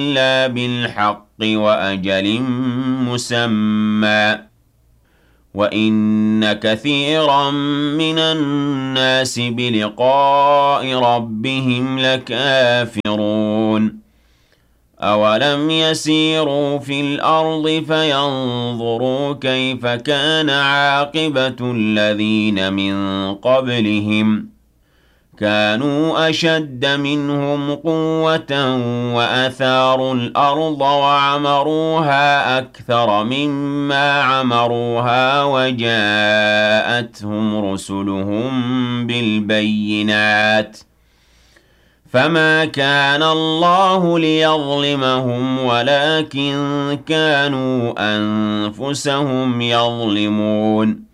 إِلَّا بِالْحَقِّ وَأَجَلٍ مُّسَمًّى وَإِنَّ كَثِيرًا مِّنَ النَّاسِ بِلِقَاءِ رَبِّهِمْ لَكَافِرُونَ أَوَلَمْ يَسِيرُوا فِي الْأَرْضِ فَيَنظُرُوا كَيْفَ كَانَ عَاقِبَةُ الَّذِينَ مِن قَبْلِهِمْ كَانُوا أَشَدَّ مِنْهُمْ قُوَّةً وَأَثَارُوا الْأَرْضَ وَعَمَرُوهَا أَكْثَرَ مِمَّا عَمَرُوهَا وَجَاءَتْهُمْ رُسُلُهُم بِالْبَيِّنَاتِ فَمَا كَانَ اللَّهُ لِيَظْلِمَهُمْ وَلَٰكِن كَانُوا أَنفُسَهُمْ يَظْلِمُونَ